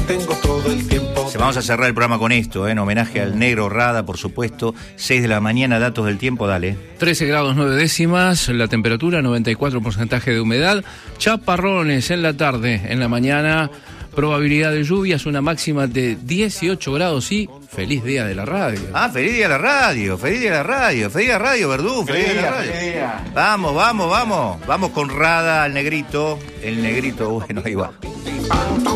tengo todo el tiempo. Vamos a cerrar el programa con esto, en homenaje al negro Rada, por supuesto. 6 de la mañana, datos del tiempo, dale. 13 grados 9 décimas, la temperatura, 94% de humedad, chaparrones en la tarde, en la mañana, probabilidad de lluvias, una máxima de 18 grados y feliz día de la radio. Ah, feliz día de la radio, feliz día de la radio, feliz día de la radio, Verdú, feliz día de la radio. Vamos, vamos, vamos, vamos con Rada, el negrito, bueno, ahí va.